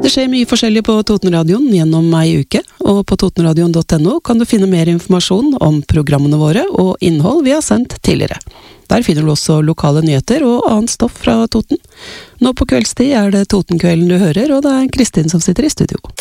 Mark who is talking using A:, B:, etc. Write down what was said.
A: Det skjer mye forskjellig på Totenradion gjennom ei uke, og på totenradion.no kan du finne mer informasjon om programmene våre og innhold vi har sendt tidligere. Der finner du også lokale nyheter og annet stoff fra Toten. Nå på kveldstid er det Totenkvelden du hører, og det er Kristin som sitter i studio.